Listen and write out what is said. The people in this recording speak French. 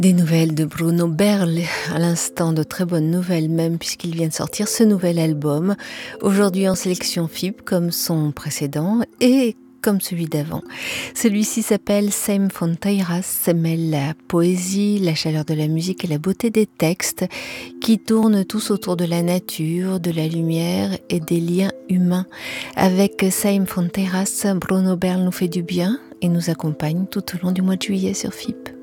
Des nouvelles de Bruno Berl, à l'instant de très bonnes nouvelles même puisqu'il vient de sortir ce nouvel album, aujourd'hui en sélection FIP comme son précédent et comme celui d'avant. Celui-ci s'appelle Same Fronteiras, mêle la poésie, la chaleur de la musique et la beauté des textes qui tournent tous autour de la nature, de la lumière et des liens humains. Avec Same Fronteiras, Bruno Berl nous fait du bien et nous accompagne tout au long du mois de juillet sur FIP.